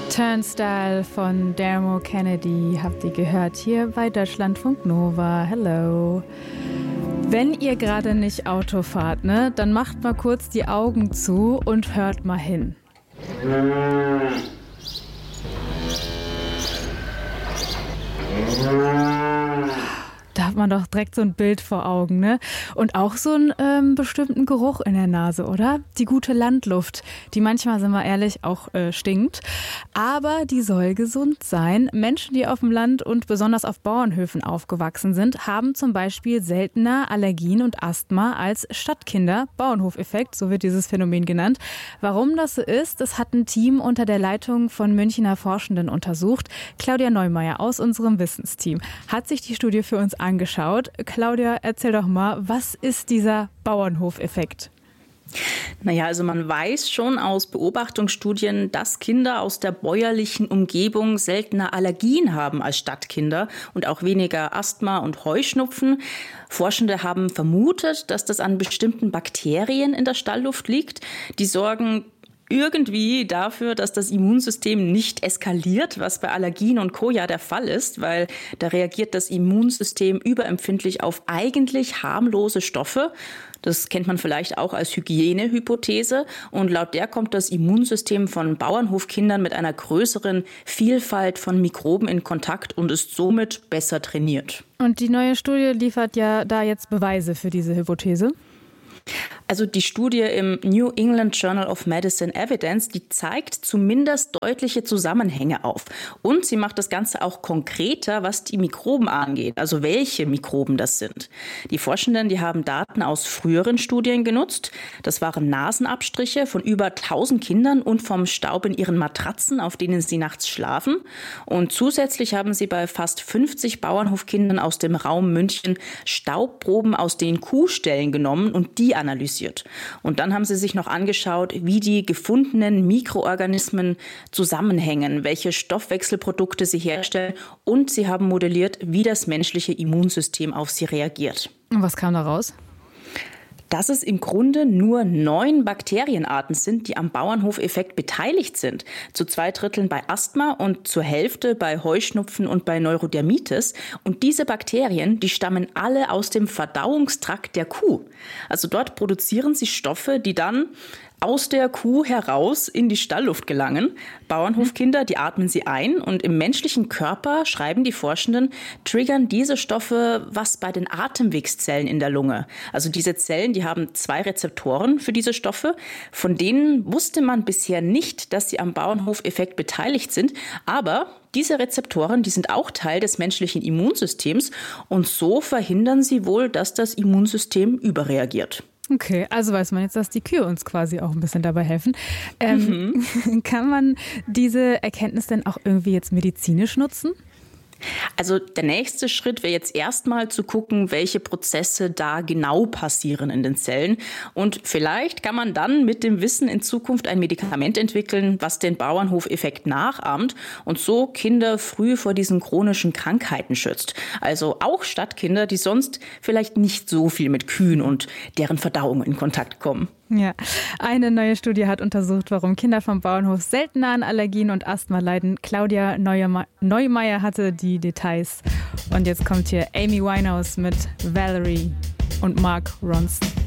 Turnstile von Dermot Kennedy habt ihr gehört hier bei Deutschlandfunk Nova. Hello. Wenn ihr gerade nicht Auto fahrt, ne, dann macht mal kurz die Augen zu und hört mal hin. Da hat man doch direkt so ein Bild vor Augen, ne? Und auch so einen bestimmten Geruch in der Nase, oder? Die gute Landluft, die manchmal, sind wir ehrlich, auch stinkt. Aber die soll gesund sein. Menschen, die auf dem Land und besonders auf Bauernhöfen aufgewachsen sind, haben zum Beispiel seltener Allergien und Asthma als Stadtkinder. Bauernhofeffekt, so wird dieses Phänomen genannt. Warum das so ist, das hat ein Team unter der Leitung von Münchner Forschenden untersucht. Claudia Neumeier aus unserem Wissensteam hat sich die Studie für uns angeschaut. Claudia, erzähl doch mal, was ist dieser Bauernhofeffekt? Naja, also man weiß schon aus Beobachtungsstudien, dass Kinder aus der bäuerlichen Umgebung seltener Allergien haben als Stadtkinder und auch weniger Asthma und Heuschnupfen. Forschende haben vermutet, dass das an bestimmten Bakterien in der Stallluft liegt. Die sorgen irgendwie dafür, dass das Immunsystem nicht eskaliert, was bei Allergien und Co. ja der Fall ist, weil da reagiert das Immunsystem überempfindlich auf eigentlich harmlose Stoffe. Das kennt man vielleicht auch als Hygienehypothese. Und laut der kommt das Immunsystem von Bauernhofkindern mit einer größeren Vielfalt von Mikroben in Kontakt und ist somit besser trainiert. Und die neue Studie liefert ja da jetzt Beweise für diese Hypothese? Also die Studie im New England Journal of Medicine Evidence, die zeigt zumindest deutliche Zusammenhänge auf. Und sie macht das Ganze auch konkreter, was die Mikroben angeht, also welche Mikroben das sind. Die Forschenden, die haben Daten aus früheren Studien genutzt. Das waren Nasenabstriche von über 1000 Kindern und vom Staub in ihren Matratzen, auf denen sie nachts schlafen. Und zusätzlich haben sie bei fast 50 Bauernhofkindern aus dem Raum München Staubproben aus den Kuhställen genommen und die analysiert. Und dann haben sie sich noch angeschaut, wie die gefundenen Mikroorganismen zusammenhängen, welche Stoffwechselprodukte sie herstellen und sie haben modelliert, wie das menschliche Immunsystem auf sie reagiert. Und was kam da raus? Dass es im Grunde nur 9 Bakterienarten sind, die am Bauernhofeffekt beteiligt sind. Zu 2/3 bei Asthma und zur Hälfte bei Heuschnupfen und bei Neurodermitis. Und diese Bakterien, die stammen alle aus dem Verdauungstrakt der Kuh. Also dort produzieren sie Stoffe, die dann aus der Kuh heraus in die Stallluft gelangen. Bauernhofkinder, die atmen sie ein und im menschlichen Körper, schreiben die Forschenden, triggern diese Stoffe was bei den Atemwegszellen in der Lunge. Also diese Zellen, die haben 2 Rezeptoren für diese Stoffe. Von denen wusste man bisher nicht, dass sie am Bauernhofeffekt beteiligt sind. Aber diese Rezeptoren, die sind auch Teil des menschlichen Immunsystems und so verhindern sie wohl, dass das Immunsystem überreagiert. Okay, also weiß man jetzt, dass die Kühe uns quasi auch ein bisschen dabei helfen. Kann man diese Erkenntnis denn auch irgendwie jetzt medizinisch nutzen? Also der nächste Schritt wäre jetzt erstmal zu gucken, welche Prozesse da genau passieren in den Zellen. Und vielleicht kann man dann mit dem Wissen in Zukunft ein Medikament entwickeln, was den Bauernhofeffekt nachahmt und so Kinder früh vor diesen chronischen Krankheiten schützt. Also auch Stadtkinder, die sonst vielleicht nicht so viel mit Kühen und deren Verdauung in Kontakt kommen. Ja, eine neue Studie hat untersucht, warum Kinder vom Bauernhof seltener an Allergien und Asthma leiden. Claudia Neumeier hatte die Details. Und jetzt kommt hier Amy Winehouse mit Valerie und Mark Ronson.